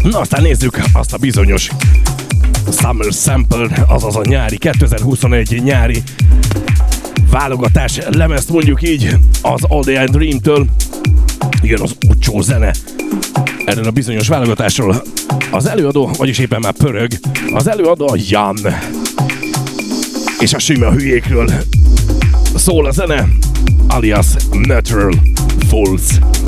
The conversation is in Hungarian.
Na aztán nézzük azt a bizonyos Summer Sample, azaz a nyári, 2021 nyári válogatás lemezt, mondjuk így, az All The I Dream-től. Jön az utcsó zene erről a bizonyos válogatásról. Az előadó, vagyis éppen már pörög, az előadó a Jan. És a sima hülyékről szól a zene, alias Natural Fools.